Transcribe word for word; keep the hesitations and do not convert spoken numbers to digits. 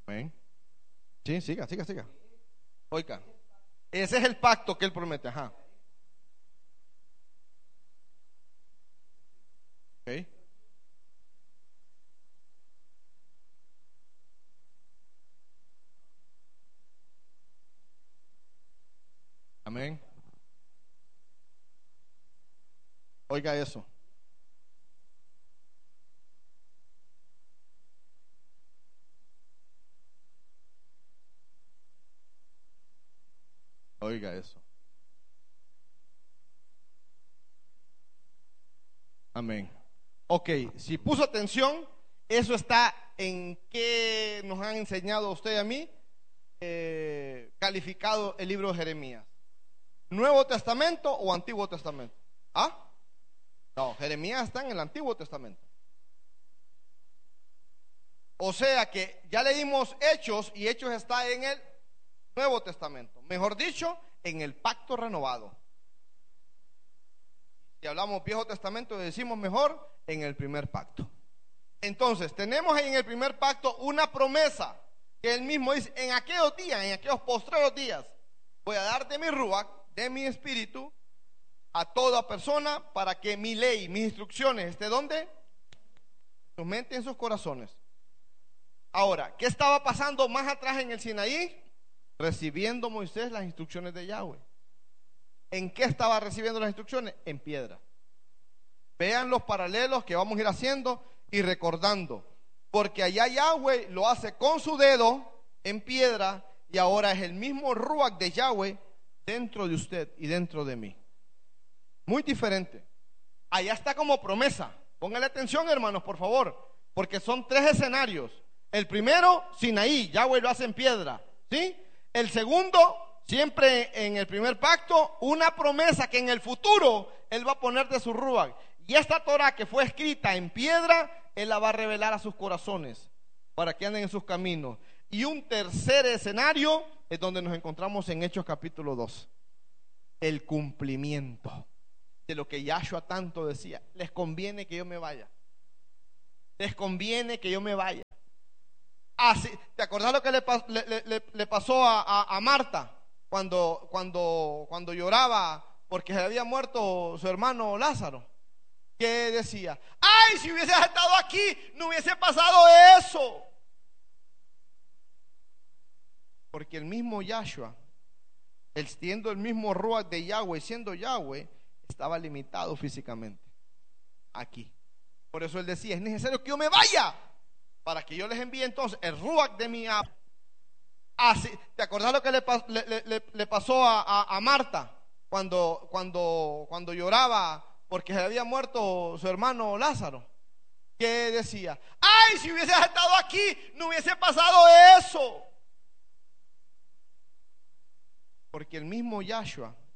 Amén. Sí, siga, siga, siga. Oiga, ese es el pacto que Él promete. Ajá. Ok. Amén. Oiga eso. Oiga eso. Amén. Ok, si puso atención, eso está en qué nos han enseñado a usted y a mí, eh, calificado el libro de Jeremías. ¿Nuevo Testamento o Antiguo Testamento? ¿Ah? No, Jeremías está en el Antiguo Testamento. O sea que ya leímos Hechos y Hechos está en el Nuevo Testamento. Mejor dicho, en el pacto renovado. Si hablamos Viejo Testamento, decimos mejor en el primer pacto. Entonces, tenemos en el primer pacto una promesa que Él mismo dice: en aquellos días, en aquellos postreros días, voy a dar de mi ruach, de mi espíritu, a toda persona, para que mi ley, mis instrucciones, esté donde, en sus mentes, en sus corazones. Ahora, ¿qué estaba pasando más atrás en el Sinaí? Recibiendo Moisés las instrucciones de Yahweh. ¿En qué estaba recibiendo las instrucciones? En piedra. Vean los paralelos que vamos a ir haciendo y recordando, porque allá Yahweh lo hace con su dedo en piedra, y ahora es el mismo ruach de Yahweh dentro de usted y dentro de mí. Muy diferente. Allá está como promesa. Póngale atención, hermanos, por favor, porque son tres escenarios. El primero, Sinaí, Yahweh lo hace en piedra, ¿sí? El segundo, siempre en el primer pacto, una promesa que en el futuro Él va a poner de su ruach. Y esta Torah que fue escrita en piedra, Él la va a revelar a sus corazones para que anden en sus caminos. Y un tercer escenario es donde nos encontramos en Hechos capítulo dos. El cumplimiento de lo que Yahshua tanto decía: les conviene que yo me vaya. Les conviene que yo me vaya. Ah, sí. ¿Te acordás lo que le, le, le, le pasó a, a, a Marta cuando, cuando, cuando lloraba porque se había muerto su hermano Lázaro? Que decía: ay, si hubieses estado aquí, no hubiese pasado eso. Porque el mismo Yahshua, el siendo el mismo ruach de Yahweh, siendo Yahweh, estaba limitado físicamente aquí. Por eso Él decía: es necesario que yo me vaya para que yo les envíe entonces el ruach de mi Abba. Ah, sí. ¿Te acordás lo que le, le, le, le pasó a, a, a Marta cuando, cuando, cuando lloraba porque se había muerto su hermano Lázaro? Que decía: ay, si hubieses estado aquí, no hubiese pasado eso. Porque el mismo Yahshua,